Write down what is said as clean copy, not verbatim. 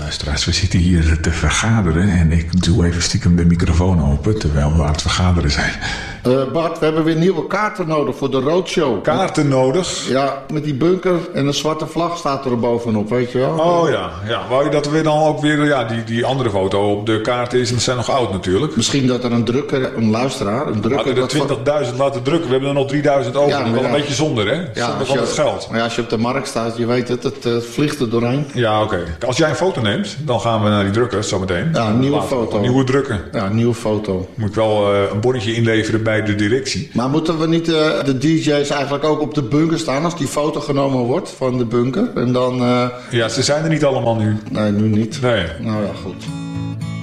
luisteraars, we zitten hier te vergaderen en ik doe even stiekem de microfoon open terwijl we aan het vergaderen zijn. Bart, we hebben weer nieuwe kaarten nodig voor de roadshow. Kaarten nodig? Ja, met die bunker en een zwarte vlag staat er bovenop, weet je wel. Oh ja. Wou je dat we dan ook weer, die andere foto op de kaart is, en ze zijn nog oud natuurlijk. Misschien dat er een luisteraar... Hadden er 20.000 laten drukken, we hebben er nog 3.000 over. Ja, dat is wel een beetje zonde, hè? Zonde van het geld. Maar ja, als je op de markt staat, je weet het vliegt er doorheen. Ja, oké. Als jij een foto neemt, dan gaan we naar die drukkers zometeen. Ja, een nieuwe foto. Nieuwe drukken. Ja, een nieuwe foto. Moet wel een bonnetje inleveren bij de directie. Maar moeten we niet de DJ's eigenlijk ook op de bunker staan als die foto genomen wordt van de bunker? En dan... Ja, ze zijn er niet allemaal nu. Nee, nu niet. Nee. Nou ja, goed.